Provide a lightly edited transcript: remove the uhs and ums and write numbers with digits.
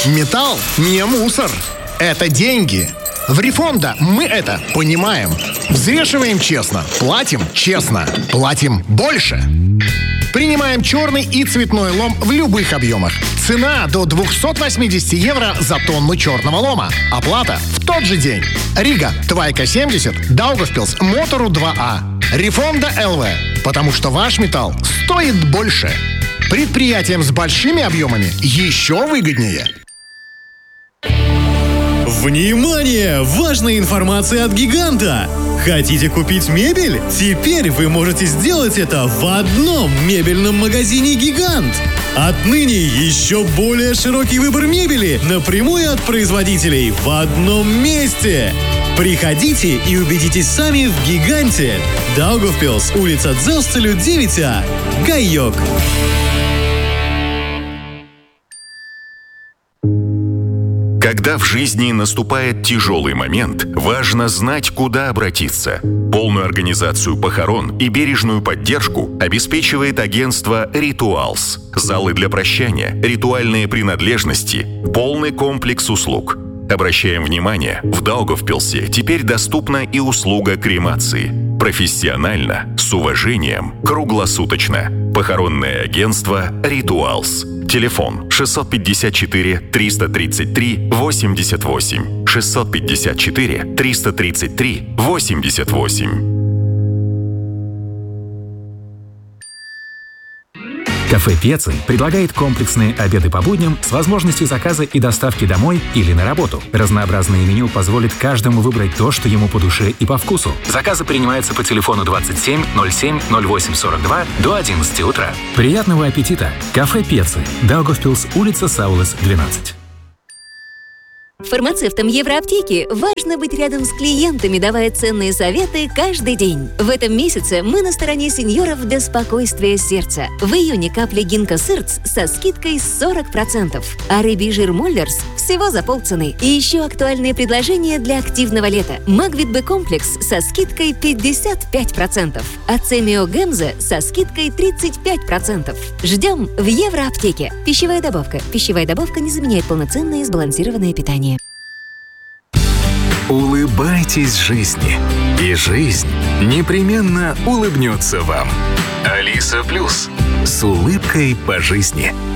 Металл не мусор. Это деньги. В Рифонда мы это понимаем. Взвешиваем честно, платим честно, платим больше. Принимаем черный и цветной лом в любых объемах. Цена до 280 евро за тонну черного лома. Оплата в тот же день. Рига, Твайка 70, Даугавпилс, Мотору 2А. Рифонда ЛВ. Потому что ваш металл стоит больше. Предприятиям с большими объемами еще выгоднее. Внимание! Важная информация от «Гиганта». Хотите купить мебель? Теперь вы можете сделать это в одном мебельном магазине «Гигант». Отныне еще более широкий выбор мебели напрямую от производителей в одном месте. Приходите и убедитесь сами в «Гиганте». Даугавпилс, улица Дзелстелю, 9А. Гайок. Когда в жизни наступает тяжелый момент, важно знать, куда обратиться. Полную организацию похорон и бережную поддержку обеспечивает агентство «Ритуалс». Залы для прощания, ритуальные принадлежности, полный комплекс услуг. Обращаем внимание, в Даугавпилсе теперь доступна и услуга кремации. Профессионально, с уважением, круглосуточно. Похоронное агентство «Ритуалс». Телефон 654-333-88. 654-333-88. Кафе «Пецци» предлагает комплексные обеды по будням с возможностью заказа и доставки домой или на работу. Разнообразное меню позволит каждому выбрать то, что ему по душе и по вкусу. Заказы принимаются по телефону 27 07 08 42 до 11 утра. Приятного аппетита! Кафе «Пецци», Даугавпилс, улица Саулес, 12. Фармацевтам Евроаптеки важно быть рядом с клиентами, давая ценные советы каждый день. В этом месяце мы на стороне сеньоров для спокойствия сердца. В июне капли Гинко Сырц со скидкой 40%, а рыбий жир Моллерс всего за полцены. И еще актуальные предложения для активного лета. Магвит Б-комплекс со скидкой 55%, а Цемио Гемза со скидкой 35%. Ждем в Евроаптеке. Пищевая добавка. Пищевая добавка не заменяет полноценное и сбалансированное питание. Улыбайтесь жизни, и жизнь непременно улыбнется вам. Алиса Плюс. С улыбкой по жизни.